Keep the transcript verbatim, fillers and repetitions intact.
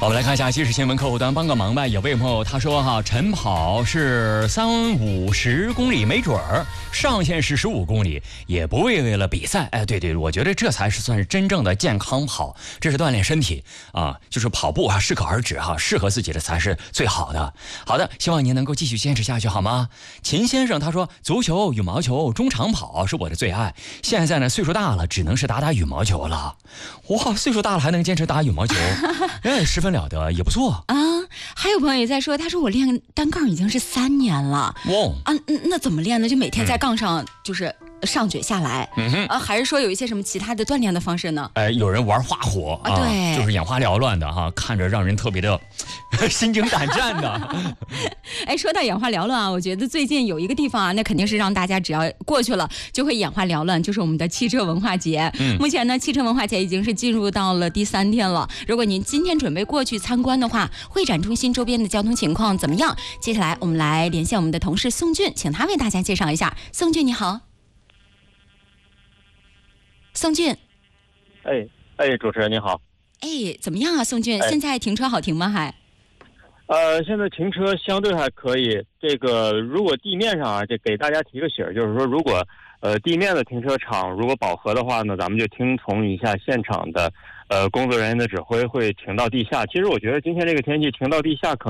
我们来看一下即时新闻客户端帮个忙呗。有位朋友他说哈，晨跑是三五十公里没准儿，上限是十五公里，也不为为了比赛。哎，对对，我觉得这才是算是真正的健康跑，这是锻炼身体啊，就是跑步啊，适可而止哈，适合自己的才是最好的。好的，希望您能够继续坚持下去好吗？秦先生他说，足球、羽毛球、中长跑是我的最爱，现在呢岁数大了，只能是打打羽毛球了。哇，岁数大了还能坚持打羽毛球，哎，十分了得，也不错啊。还有朋友也在说，他说我练单杠已经是三年了。 哇啊，那怎么练呢？就每天在杠上就是上举下来。 嗯哼啊，还是说有一些什么其他的锻炼的方式呢？ 哎，有人玩花火啊，对， 就是眼花缭乱的哈，看着让人特别的心惊胆战的。 哎，说到眼花缭乱啊，我觉得最近有一个地方啊，那肯定是让大家只要过去了就会眼花缭乱，就是我们的汽车文化节。 嗯， 目前呢，汽车文化节已经是进入到了第三天了。如果您今天准备过去参观的话，会展中心周边的交通情况怎么样？接下来我们来连线我们的同事宋俊，请他为大家介绍一下。宋俊你好。宋俊， 哎哎，主持人你好。 哎，怎么样啊，宋俊？ 哎、 现在停车好停吗？还？ 呃，现在停车相对还可以。这个如果地面上啊，这给大家提个醒儿，就是说，如果呃地面的停车场如果饱和的话呢，咱们就听从一下现场的呃工作人员的指挥，会停到地下。其实我觉得今天这个天气停到地下可能。